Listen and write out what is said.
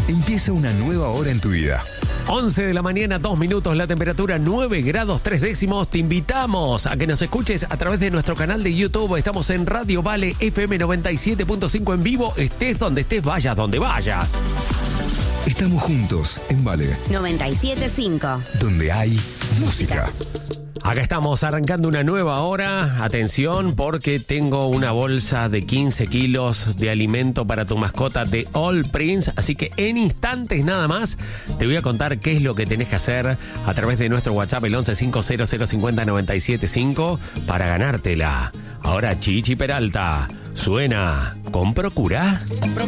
Empieza una nueva hora en tu vida. 11 de la mañana, 2 minutos, la temperatura 9 grados 3 décimos. Te invitamos a que nos escuches a través de nuestro canal de YouTube. Estamos en Radio Vale FM 97.5 en vivo. Estés donde estés, vayas donde vayas. Estamos juntos en Vale 97.5. donde hay música. Acá estamos arrancando una nueva hora. Atención, porque tengo una bolsa de 15 kilos de alimento para tu mascota de All Prince. Así que en instantes nada más te voy a contar qué es lo que tenés que hacer a través de nuestro WhatsApp, el 1150050975, para ganártela. Ahora Chichi Peralta suena con Procura.